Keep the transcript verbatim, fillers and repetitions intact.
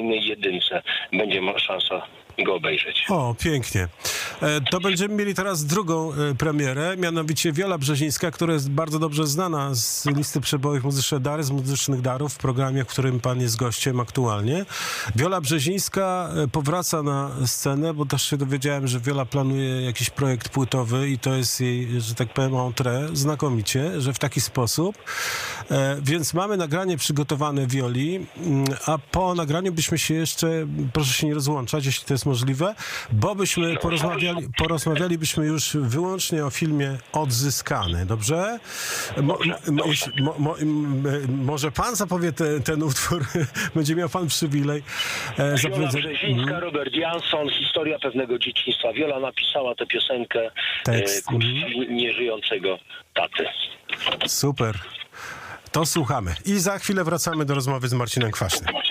kolejnej jedynce będzie ma szansa go obejrzeć. O, pięknie. E, to będziemy mieli teraz drugą e, premierę, mianowicie Wiola Brzezińska, która jest bardzo dobrze znana z listy przebojowych Muzyczne Dary, z Muzycznych Darów, w programie, w którym pan jest gościem aktualnie. Wiola Brzezińska e, powraca na scenę, bo też się dowiedziałem, że Wiola planuje jakiś projekt płytowy i to jest jej, że tak powiem, entrée, znakomicie, że w taki sposób. E, więc mamy nagranie przygotowane Wioli, m, a po nagraniu byśmy się jeszcze, proszę się nie rozłączać, jeśli to jest możliwe, bo byśmy porozmawiali, porozmawialibyśmy już wyłącznie o filmie Odzyskany, dobrze? Mo, mo, mo, mo, może pan zapowie te, ten utwór, będzie miał pan przywilej. E, Wiola Brzezińska, Robert Jansson, historia pewnego dzieciństwa. Wiola napisała tę piosenkę Tekst. e, ku czci nieżyjącego taty. Super. To słuchamy. I za chwilę wracamy do rozmowy z Marcinem Kwaśnym.